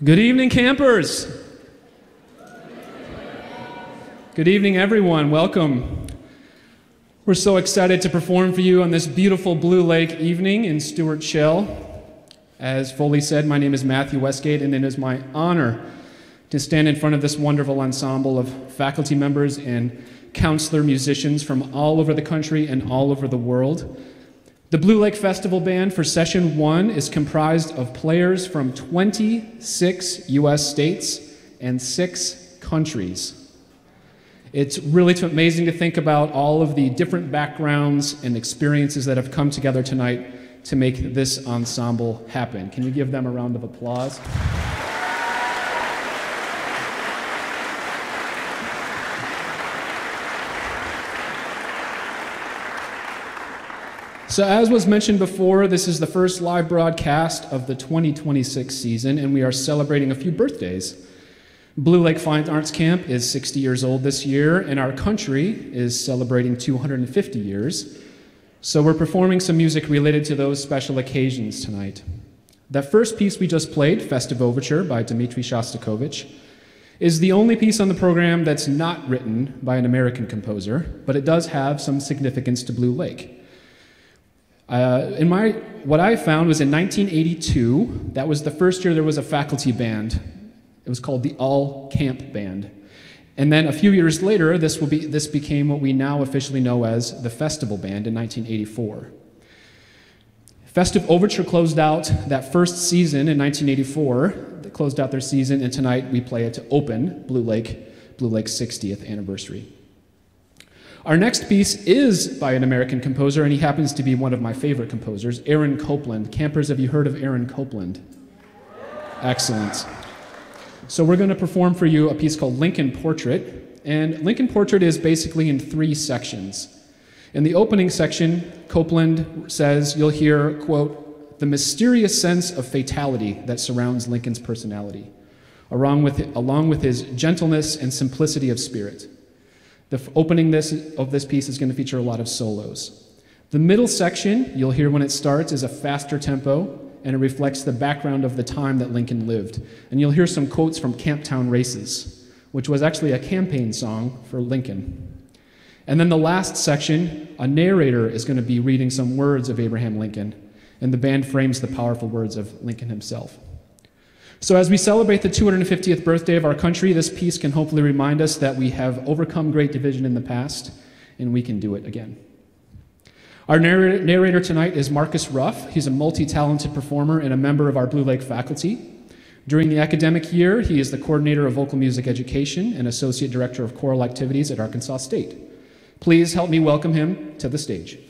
Good evening, campers. Good evening, everyone. Welcome. We're so excited to perform for you on this beautiful Blue Lake evening in Stuart Shell. As Foley said, my name is Matthew Westgate, and it is my honor to stand in front of this wonderful ensemble of faculty members and counselor musicians from all over the country and all over the world. The Blue Lake Festival Band for Session 1 is comprised of players from 26 U.S. states and 6 countries. It's really amazing to think about all of the different backgrounds and experiences that have come together tonight to make this ensemble happen. Can you give them a round of applause? So as was mentioned before, this is the first live broadcast of the 2026 season, and we are celebrating a few birthdays. Blue Lake Fine Arts Camp is 60 years old this year, and our country is celebrating 250 years. So we're performing some music related to those special occasions tonight. That first piece we just played, Festive Overture by Dmitri Shostakovich, is the only piece on the program that's not written by an American composer, but it does have some significance to Blue Lake. What I found was in 1982, that was the first year there was a faculty band. It was called the All Camp Band. And then a few years later, this became what we now officially know as the Festival Band in 1984. Festive Overture closed out that first season in 1984. They closed out their season, and tonight we play it to open Blue Lake's 60th anniversary. Our next piece is by an American composer, and he happens to be one of my favorite composers, Aaron Copland. Campers, have you heard of Aaron Copland? Excellent. So we're going to perform for you a piece called Lincoln Portrait, and Lincoln Portrait is basically in 3 sections. In the opening section, Copland says you'll hear, quote, the mysterious sense of fatality that surrounds Lincoln's personality, along with his gentleness and simplicity of spirit. The opening of this piece is going to feature a lot of solos. The middle section, you'll hear when it starts, is a faster tempo, and it reflects the background of the time that Lincoln lived. And you'll hear some quotes from Camptown Races, which was actually a campaign song for Lincoln. And then the last section, a narrator is going to be reading some words of Abraham Lincoln, and the band frames the powerful words of Lincoln himself. So as we celebrate the 250th birthday of our country, this piece can hopefully remind us that we have overcome great division in the past, and we can do it again. Our narrator tonight is Marcus Ruff. He's a multi-talented performer and a member of our Blue Lake faculty. During the academic year, he is the coordinator of vocal music education and associate director of choral activities at Arkansas State. Please help me welcome him to the stage.